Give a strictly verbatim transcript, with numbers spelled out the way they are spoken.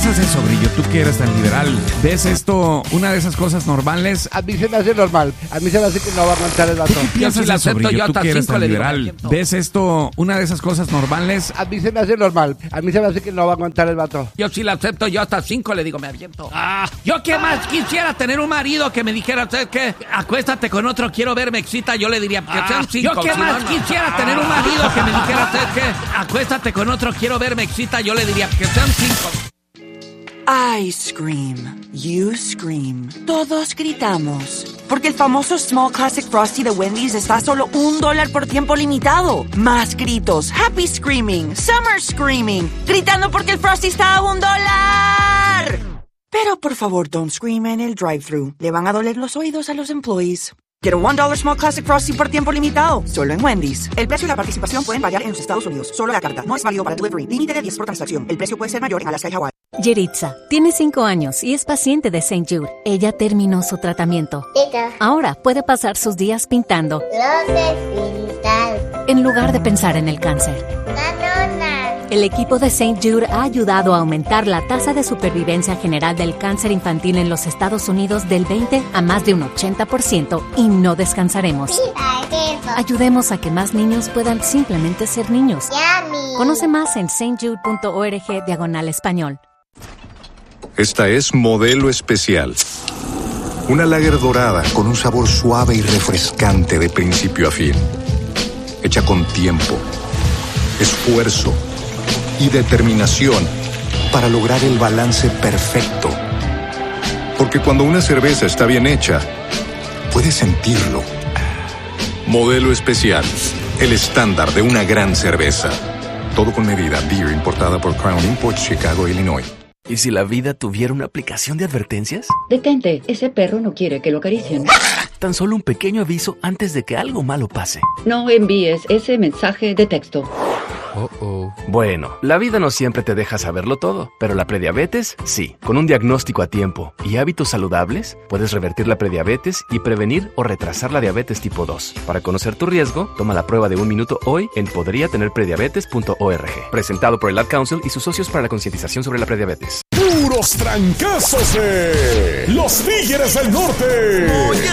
piensas eso, Brillo? Tú que eres tan liberal. ¿Ves esto, una de esas cosas normales? A mí se me hace normal. A mí se me hace que no va a aguantar el vato. ¿Tú qué piensas Yo sí eso, la acepto, Brillo? yo Tú hasta que eres cinco tan le digo, liberal. me aviento. ¿Ves esto, una de esas cosas normales? A mí se me hace normal. A mí se me hace que no va a aguantar el vato. Yo sí la acepto, yo hasta cinco le digo, me aviento. Ah, yo qué más quisiera tener un marido que me dijera, ¿sabes qué? Acuéstate con otro, quiero ver, me excita. Yo le diría, que Ah, sean cinco. Yo qué si más no, no. quisiera tener un marido que me dijera, ¿sabes qué? Acuéstate con otro, quiero ver, me excita. Yo le diría, que sean cinco. I scream. You scream. Todos gritamos. Porque el famoso Small Classic Frosty de Wendy's está a solo un dólar por tiempo limitado. Más gritos. Happy Screaming. Summer Screaming. Gritando porque el Frosty está a un dólar. Pero por favor, don't scream en el drive-thru. Le van a doler los oídos a los employees. Quiero un dólar Small Classic Frosty por tiempo limitado. Solo en Wendy's. El precio y la participación pueden variar en los Estados Unidos. Solo la carta. No es válido para delivery. Límite de diez por transacción. El precio puede ser mayor en Alaska y Hawái. Yeritza tiene cinco años y es paciente de Saint Jude. Ella terminó su tratamiento. Tita, Ahora puede pasar sus días pintando no sé pintar. en lugar de pensar en el cáncer. Canona. El equipo de Saint Jude ha ayudado a aumentar la tasa de supervivencia general del cáncer infantil en los Estados Unidos del veinte a más de un ochenta por ciento y no descansaremos. Ay, qué eso. Ayudemos a que más niños puedan simplemente ser niños. Yummy. Conoce más en saint jude punto org diagonal español. Esta es Modelo Especial. Una lager dorada con un sabor suave y refrescante de principio a fin. Hecha con tiempo, esfuerzo y determinación para lograr el balance perfecto. Porque cuando una cerveza está bien hecha, puedes sentirlo. Modelo Especial, el estándar de una gran cerveza. Todo con medida. Beer importada por Crown Imports, Chicago, Illinois. ¿Y si la vida tuviera una aplicación de advertencias? Detente, ese perro no quiere que lo acaricien. Tan solo un pequeño aviso antes de que algo malo pase. No envíes ese mensaje de texto. Oh, oh. Bueno, la vida no siempre te deja saberlo todo, pero la prediabetes, sí. Con un diagnóstico a tiempo y hábitos saludables, puedes revertir la prediabetes y prevenir o retrasar la diabetes tipo dos. Para conocer tu riesgo, toma la prueba de un minuto hoy en podría tener prediabetes punto org. Presentado por el Ad Council y sus socios para la concientización sobre la prediabetes. Puros trancazos de los Tigres del Norte. Oye,